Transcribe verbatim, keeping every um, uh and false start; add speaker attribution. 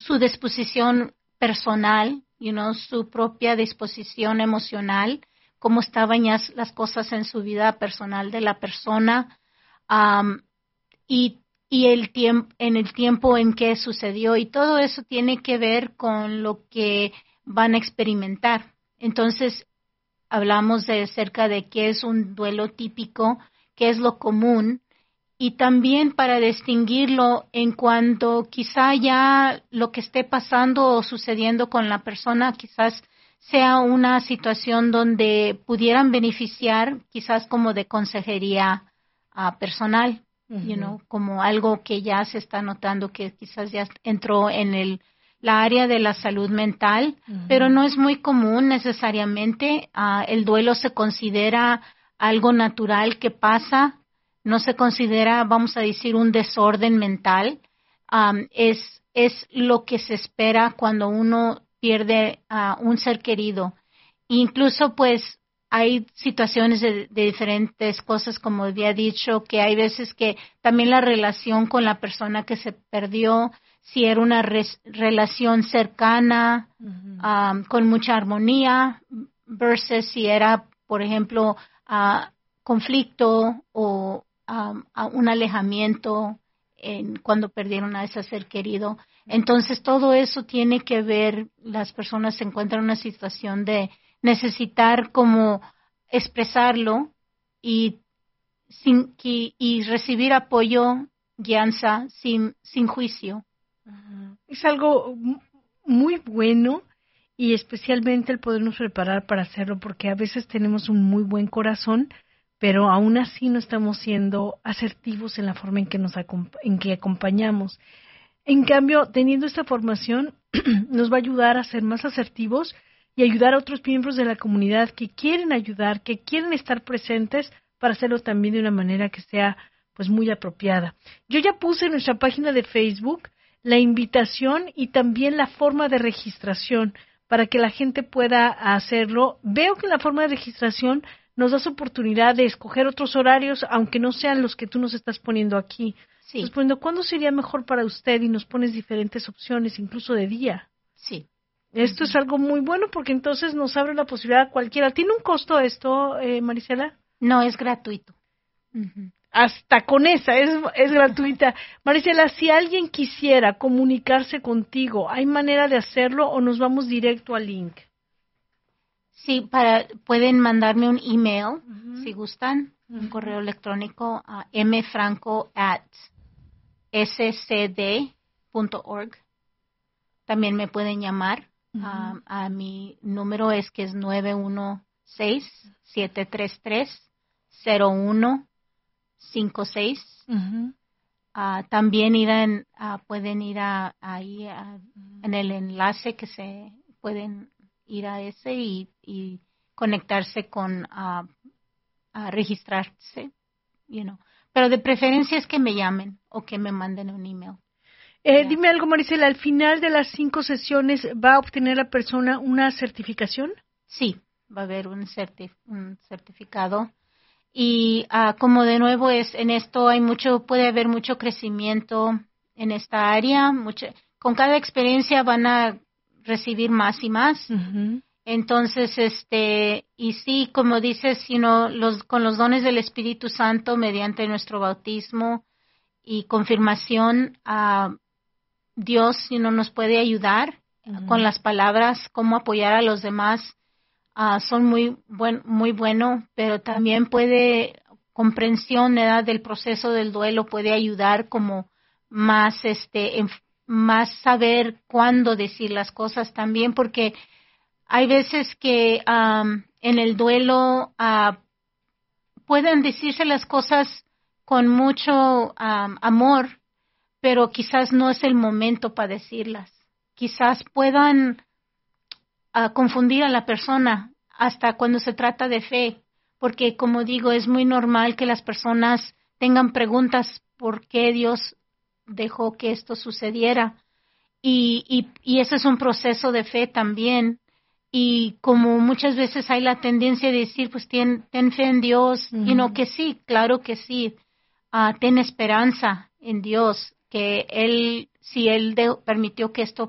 Speaker 1: su disposición personal, you know, su propia disposición emocional, cómo estaban ya las cosas en su vida personal de la persona, um, y, y el tiempo, en el tiempo en que sucedió, y todo eso tiene que ver con lo que van a experimentar. Entonces, hablamos de acerca de qué es un duelo típico, qué es lo común, y también para distinguirlo en cuanto quizá ya lo que esté pasando o sucediendo con la persona quizás sea una situación donde pudieran beneficiar quizás como de consejería uh, personal, uh-huh. you know, como algo que ya se está notando que quizás ya entró en el la área de la salud mental, uh-huh. pero no es muy común necesariamente. Uh, el duelo se considera algo natural que pasa, no se considera, vamos a decir, un desorden mental. Um, es, es lo que se espera cuando uno pierde a uh, un ser querido. Incluso, pues, hay situaciones de, de diferentes cosas, como había dicho, que hay veces que también la relación con la persona que se perdió, si era una res, relación cercana, uh-huh. um, con mucha armonía, versus si era, por ejemplo, uh, conflicto o um, un alejamiento en cuando perdieron a ese ser querido. Entonces, todo eso tiene que ver, las personas se encuentran en una situación de necesitar como expresarlo y, sin, y, y recibir apoyo, guianza, sin, sin juicio.
Speaker 2: Es algo muy bueno y especialmente el podernos preparar para hacerlo, porque a veces tenemos un muy buen corazón, pero aún así no estamos siendo asertivos en la forma en que nos acompa- en que acompañamos. En cambio, teniendo esta formación nos va a ayudar a ser más asertivos y ayudar a otros miembros de la comunidad que quieren ayudar, que quieren estar presentes para hacerlo también de una manera que sea pues muy apropiada. Yo ya puse en nuestra página de Facebook la invitación y también la forma de registración para que la gente pueda hacerlo. Veo que en la forma de registración nos das oportunidad de escoger otros horarios, aunque no sean los que tú nos estás poniendo aquí.
Speaker 1: Sí.
Speaker 2: Estás poniendo cuándo sería mejor para usted y nos pones diferentes opciones, incluso de día.
Speaker 1: Sí.
Speaker 2: Esto uh-huh. es algo muy bueno porque entonces nos abre la posibilidad a cualquiera. ¿Tiene un costo esto, eh, Marisela?
Speaker 1: No, es gratuito.
Speaker 2: Uh-huh. Hasta con esa, es, es gratuita. Marisela, si alguien quisiera comunicarse contigo, ¿hay manera de hacerlo o nos vamos directo al link?
Speaker 1: Sí, para, pueden mandarme un email, uh-huh. si gustan, uh-huh. un correo electrónico a mfranco at s c d punto org. También me pueden llamar. Uh-huh. um, a mi número es que es nueve uno seis, siete tres tres, cero uno cinco seis. Uh-huh. Uh, también irán, uh, pueden ir a, ahí a, uh-huh. en el enlace que se pueden ir a ese y, y conectarse con, uh, a registrarse, you know. Pero de preferencia es que me llamen o que me manden un email.
Speaker 2: Eh, yeah. Dime algo, Marisela, ¿al final de las cinco sesiones va a obtener la persona una certificación?
Speaker 1: Sí, va a haber un, certif- un certificado. Y uh, como de nuevo es en esto hay mucho, puede haber mucho crecimiento en esta área. Mucho, con cada experiencia van a recibir más y más. Uh-huh. Entonces, este, y sí, como dices, you know, los, con los dones del Espíritu Santo mediante nuestro bautismo y confirmación, uh, Dios, you know, nos puede ayudar uh-huh. con las palabras, cómo apoyar a los demás. Uh, son muy buen, muy bueno, pero también puede, comprensión ¿verdad? Del proceso del duelo puede ayudar como más, este, en, más saber cuándo decir las cosas también, porque hay veces que um, en el duelo uh, pueden decirse las cosas con mucho um, amor, pero quizás no es el momento para decirlas. Quizás puedan uh, confundir a la persona hasta cuando se trata de fe, porque como digo, es muy normal que las personas tengan preguntas por qué Dios dejó que esto sucediera. Y, y, y ese es un proceso de fe también. Y como muchas veces hay la tendencia de decir, pues ten, ten fe en Dios, mm. y no que sí, claro que sí, uh, ten esperanza en Dios, que Él, si Él de, permitió que esto